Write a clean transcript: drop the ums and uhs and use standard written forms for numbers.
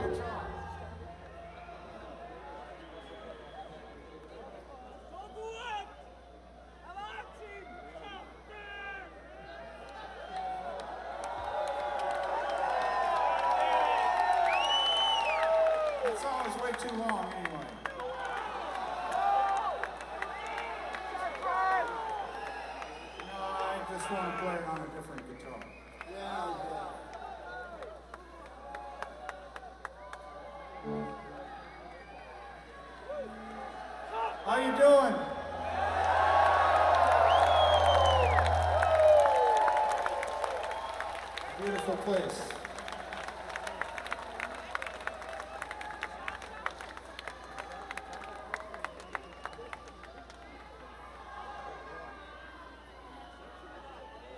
That song is way too long anyway. No, I just want to play it on a different guitar. How you doing? Beautiful place.